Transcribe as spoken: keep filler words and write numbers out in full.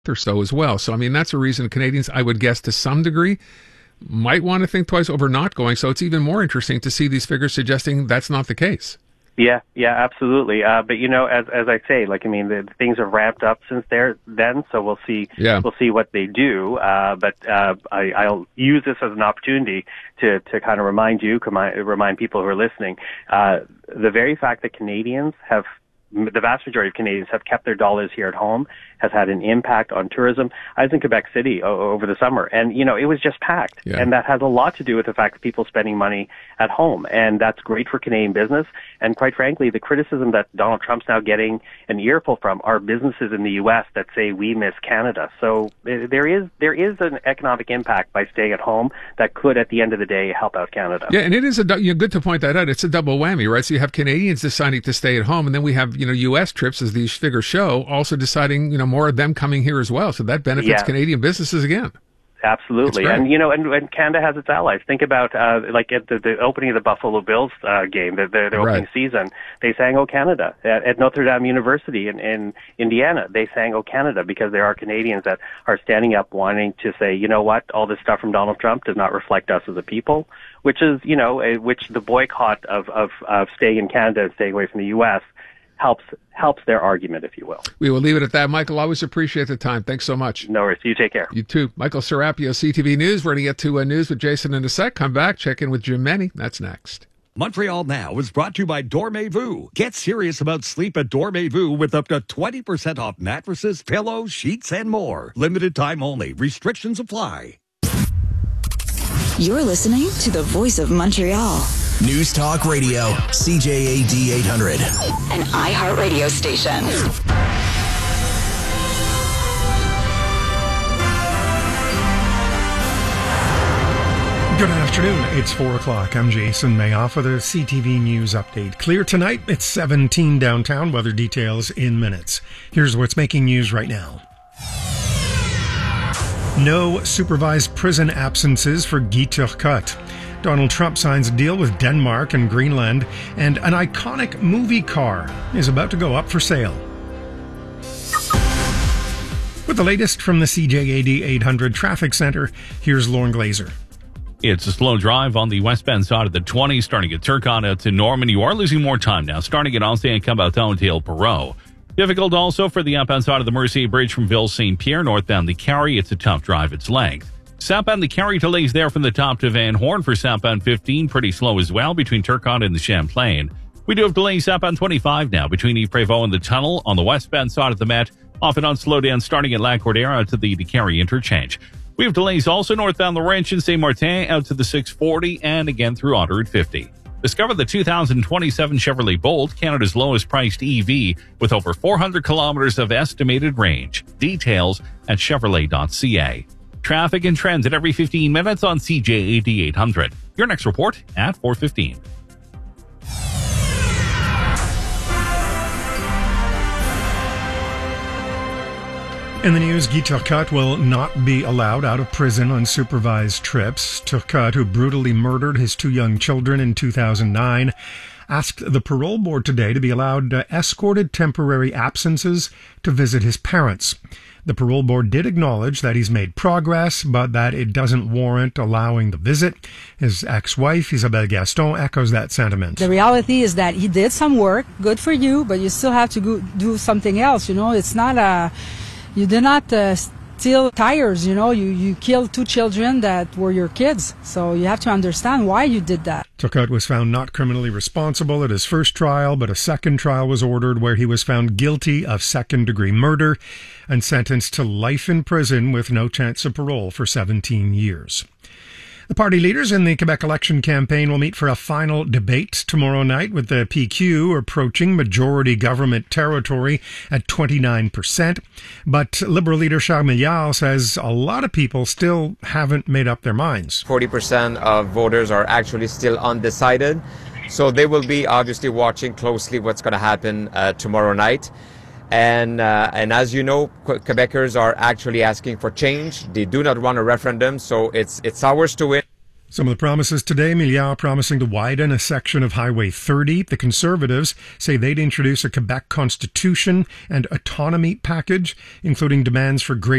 or so as well. So, I mean, that's a reason Canadians, I would guess to some degree, might want to think twice over not going. So it's even more interesting to see these figures suggesting that's not the case. Yeah, yeah, absolutely. Uh, but you know, as as I say, like I mean, the, the things have ramped up since there then. So we'll see. Yeah. We'll see what they do. Uh, but uh, I, I'll use this as an opportunity to to kind of remind you, remind people who are listening, uh, the very fact that Canadians have. The vast majority of Canadians have kept their dollars here at home has had an impact on tourism. I was in Quebec City o- over the summer, and, you know, it was just packed. Yeah. And that has a lot to do with the fact that people spending money at home. And that's great for Canadian business. And quite frankly, the criticism that Donald Trump's now getting an earful from are businesses in the U S that say we miss Canada. So uh, there is there is an economic impact by staying at home that could, at the end of the day, help out Canada. Yeah, and it is a du- you know, good to point that out. It's a double whammy, right? So you have Canadians deciding to stay at home, and then we have, you know, U S trips, as these figures show, also deciding, you know, more of them coming here as well. So that benefits Yeah. Canadian businesses again. Absolutely. And, you know, and, and Canada has its allies. Think about, uh, like at the, the opening of the Buffalo Bills uh, game, the, the, the opening Right. season, they sang "O Canada." At, at Notre Dame University in, in Indiana, they sang "O Canada" because there are Canadians that are standing up wanting to say, you know what, all this stuff from Donald Trump does not reflect us as a people, which is, you know, a, which the boycott of, of, of staying in Canada and staying away from the U S helps helps their argument, if you will. We will leave it at that. Michael, always appreciate the time. Thanks so much. No worries. You take care. You too. Michael Serapio, C T V News. We're going to get to uh, news with Jason in a sec. Come back, check in with Jim Meny. That's next. Montreal Now is brought to you by Dormez-vous. Get serious about sleep at Dormez-vous with up to twenty percent off mattresses, pillows, sheets, and more. Limited time only. Restrictions apply. You're listening to the Voice of Montreal. News Talk Radio, C J A D eight hundred. An iHeartRadio station. Good afternoon. It's four o'clock. I'm Jason Mayoff with a C T V News update. Clear tonight. It's seventeen downtown. Weather details in minutes. Here's what's making news right now. No supervised prison absences for Guy Turcotte. Donald Trump signs a deal with Denmark and Greenland, and an iconic movie car is about to go up for sale. With the latest from the C J A D eight hundred Traffic Center, here's Lauren Glazer. It's a slow drive on the westbound side of the twenty, starting at Turcotte out to Norman. You are losing more time now, starting at Ancien Cabaton to El Perot. Difficult also for the outbound side of the Mercier Bridge from Ville Saint Pierre, northbound the Carry. It's a tough drive, its length. Southbound the Carry delays there from the top to Van Horn for southbound fifteen, pretty slow as well between Turcotte and the Champlain. We do have delays southbound twenty-five now between Yves Prévost and the tunnel on the westbound side of the Met, off and on slowdown starting at La Cordera to the Carry interchange. We have delays also northbound Laurentian Saint Martin out to the six forty and again through Otter at fifty. Discover the two thousand twenty-seven Chevrolet Bolt, Canada's lowest priced E V with over four hundred kilometers of estimated range. Details at chevrolet dot c a. Traffic and trends at every fifteen minutes on C J A D eight hundred. Your next report at four fifteen. In the news, Guy Turcotte will not be allowed out of prison on supervised trips. Turcotte, who brutally murdered his two young children in two thousand nine, asked the parole board today to be allowed uh, escorted temporary absences to visit his parents. The parole board did acknowledge that he's made progress, but that it doesn't warrant allowing the visit. His ex-wife, Isabelle Gaston, echoes that sentiment. The reality is that he did some work, good for you, but you still have to go do something else. You know, it's not a... You did not uh, steal tires, you know. You, you killed two children that were your kids. So you have to understand why you did that. Turcotte was found not criminally responsible at his first trial, but a second trial was ordered where he was found guilty of second-degree murder and sentenced to life in prison with no chance of parole for seventeen years. The party leaders in the Quebec election campaign will meet for a final debate tomorrow night, with the P Q approaching majority government territory at twenty-nine percent. But Liberal leader Charles Milliard says a lot of people still haven't made up their minds. forty percent of voters are actually still undecided. So they will be obviously watching closely what's going to happen uh, tomorrow night. And uh, and as you know, Quebecers are actually asking for change. They do not want a referendum, so it's it's ours to win. Some of the promises today, Milliard promising to widen a section of Highway thirty. The Conservatives say they'd introduce a Quebec constitution and autonomy package, including demands for greater